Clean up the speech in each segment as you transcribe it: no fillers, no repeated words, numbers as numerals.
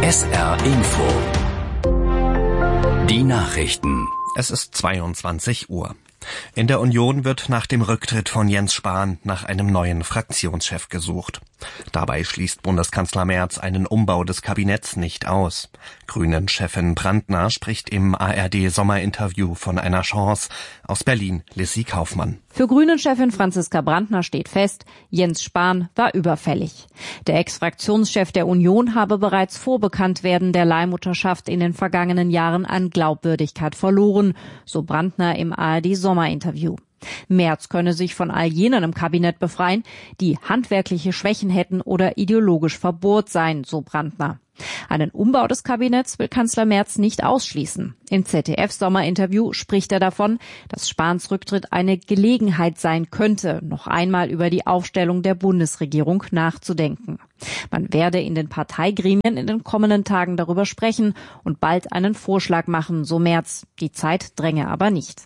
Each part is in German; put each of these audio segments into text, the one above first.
SR Info. Die Nachrichten. Es ist 22 Uhr. In der Union wird nach dem Rücktritt von Jens Spahn nach einem neuen Fraktionschef gesucht. Dabei schließt Bundeskanzler Merz einen Umbau des Kabinetts nicht aus. Grünen-Chefin Brandner spricht im ARD-Sommerinterview von einer Chance. Aus Berlin, Lissy Kaufmann. Für Grünen-Chefin Franziska Brandner steht fest, Jens Spahn war überfällig. Der Ex-Fraktionschef der Union habe bereits vor Bekanntwerden der Leihmutterschaft in den vergangenen Jahren an Glaubwürdigkeit verloren, so Brandner im ARD-Sommerinterview. Merz könne sich von all jenen im Kabinett befreien, die handwerkliche Schwächen hätten oder ideologisch verbohrt seien, so Brandner. Einen Umbau des Kabinetts will Kanzler Merz nicht ausschließen. Im ZDF-Sommerinterview spricht er davon, dass Spahns Rücktritt eine Gelegenheit sein könnte, noch einmal über die Aufstellung der Bundesregierung nachzudenken. Man werde in den Parteigremien in den kommenden Tagen darüber sprechen und bald einen Vorschlag machen, so Merz. Die Zeit dränge aber nicht.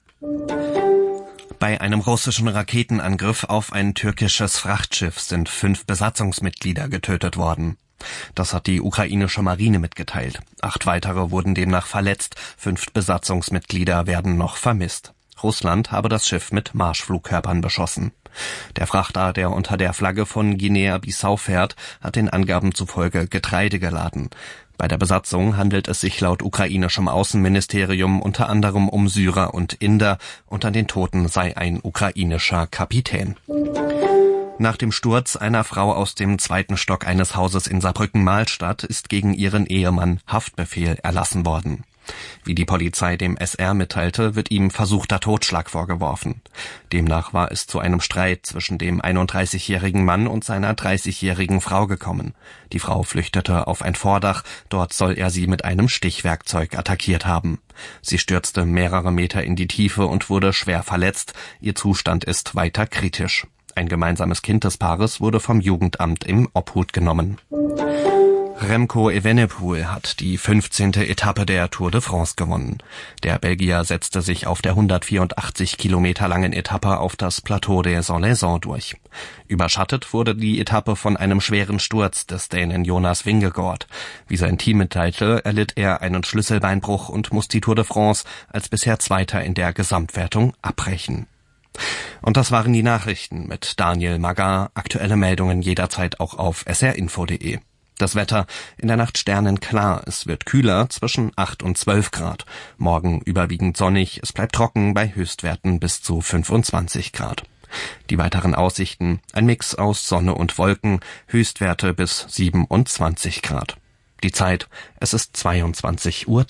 Bei einem russischen Raketenangriff auf ein türkisches Frachtschiff sind 5 Besatzungsmitglieder getötet worden. Das hat die ukrainische Marine mitgeteilt. 8 weitere wurden demnach verletzt, 5 Besatzungsmitglieder werden noch vermisst. Russland habe das Schiff mit Marschflugkörpern beschossen. Der Frachter, der unter der Flagge von Guinea-Bissau fährt, hat den Angaben zufolge Getreide geladen. Bei der Besatzung handelt es sich laut ukrainischem Außenministerium unter anderem um Syrer und Inder. Unter den Toten sei ein ukrainischer Kapitän. Nach dem Sturz einer Frau aus dem 2. Stock eines Hauses in Saarbrücken-Mahlstadt ist gegen ihren Ehemann Haftbefehl erlassen worden. Wie die Polizei dem SR mitteilte, wird ihm versuchter Totschlag vorgeworfen. Demnach war es zu einem Streit zwischen dem 31-jährigen Mann und seiner 30-jährigen Frau gekommen. Die Frau flüchtete auf ein Vordach, dort soll er sie mit einem Stichwerkzeug attackiert haben. Sie stürzte mehrere Meter in die Tiefe und wurde schwer verletzt. Ihr Zustand ist weiter kritisch. Ein gemeinsames Kind des Paares wurde vom Jugendamt in Obhut genommen. Remco Evenepoel hat die 15. Etappe der Tour de France gewonnen. Der Belgier setzte sich auf der 184 Kilometer langen Etappe auf das Plateau des Zolaisons durch. Überschattet wurde die Etappe von einem schweren Sturz des Dänen Jonas Vingegaard. Wie sein Team mitteilte, erlitt er einen Schlüsselbeinbruch und muss die Tour de France als bisher Zweiter in der Gesamtwertung abbrechen. Und das waren die Nachrichten mit Daniel Magar. Aktuelle Meldungen jederzeit auch auf srinfo.de. Das Wetter: in der Nacht sternenklar, es wird kühler, zwischen 8 und 12 Grad. Morgen überwiegend sonnig, es bleibt trocken bei Höchstwerten bis zu 25 Grad. Die weiteren Aussichten: ein Mix aus Sonne und Wolken, Höchstwerte bis 27 Grad. Die Zeit: es ist 22:03 Uhr.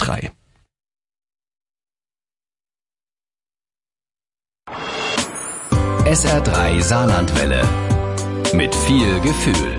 SR3 Saarlandwelle. Mit viel Gefühl.